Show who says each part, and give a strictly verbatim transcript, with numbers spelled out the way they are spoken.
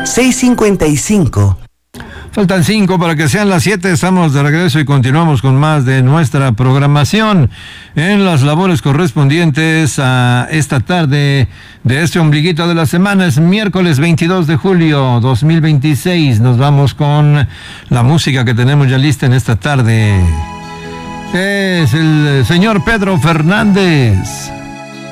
Speaker 1: seis cincuenta y cinco.
Speaker 2: Faltan cinco para que sean las siete, estamos de regreso y continuamos con más de nuestra programación en las labores correspondientes a esta tarde de este ombliguito de la semana. Es miércoles veintidós de julio dos mil veintiséis. Nos vamos con la música que tenemos ya lista en esta tarde. Es el señor Pedro Fernández.